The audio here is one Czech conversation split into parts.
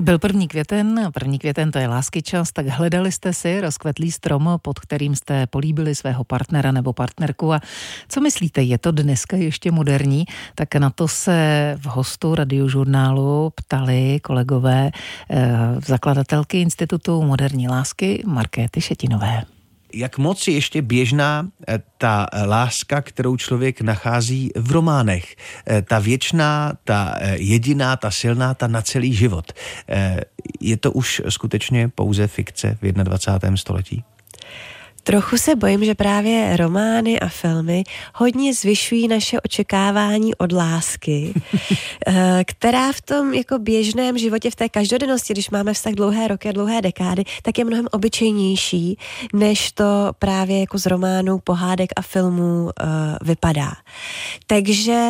Byl 1. květen, 1. květen to je láskyčas, tak hledali jste si rozkvetlý strom, pod kterým jste políbili svého partnera nebo partnerku a co myslíte, je to dneska ještě moderní? Tak na to se v hostu Radiožurnálu ptali kolegové zakladatelky Institutu moderní lásky Markéty Šetinové. Jak moc je ještě běžná ta láska, kterou člověk nachází v románech? Ta věčná, ta jediná, ta silná, ta na celý život. Je to už skutečně pouze fikce v 21. století? Trochu se bojím, že právě romány a filmy hodně zvyšují naše očekávání od lásky, která v tom jako běžném životě, v té každodennosti, když máme vztah dlouhé roky a dlouhé dekády, tak je mnohem obyčejnější, než to právě jako z románů, pohádek a filmů vypadá. Takže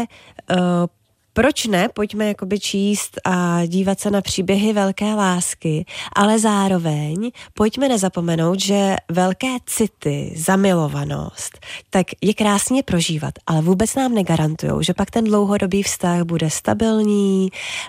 proč ne? Pojďme jakoby číst a dívat se na příběhy velké lásky, ale zároveň pojďme nezapomenout, že velké city, zamilovanost, tak je krásně prožívat, ale vůbec nám negarantujou, že pak ten dlouhodobý vztah bude stabilní,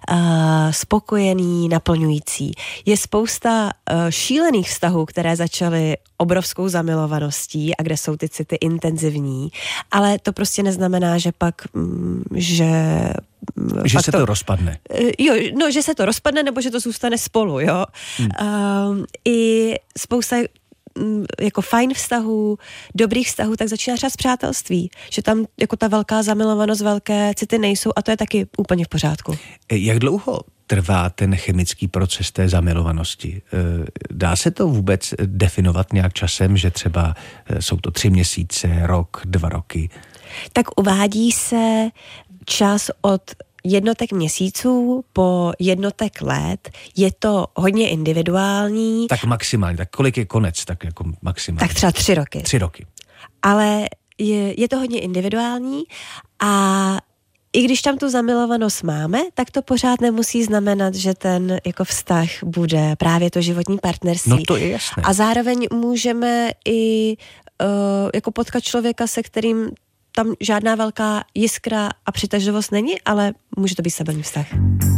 spokojený, naplňující. Je spousta šílených vztahů, které začaly obrovskou zamilovaností a kde jsou ty city intenzivní, ale to prostě neznamená, že pak, že se to rozpadne. Jo, že se to rozpadne, nebo že to zůstane spolu, jo. I spousta jako fajn vztahů, dobrých vztahů, tak začíná třeba z přátelství, že tam jako ta velká zamilovanost, velké city nejsou a to je taky úplně v pořádku. Jak dlouho trvá ten chemický proces té zamilovanosti? Dá se to vůbec definovat nějak časem, že třeba jsou to 3 měsíce, rok, 2 roky? Tak uvádí se čas od jednotek měsíců po jednotek let. Je to hodně individuální. Tak maximálně, tak kolik je konec, tak jako maximálně? Tak třeba 3 roky. 3 roky. Ale je to hodně individuální a i když tam tu zamilovanost máme, tak to pořád nemusí znamenat, že ten jako vztah bude právě to životní partnerství. No to je jasné. A zároveň můžeme i jako potkat člověka, se kterým tam žádná velká jiskra a přitažlivost není, ale může to být stabilní vztah.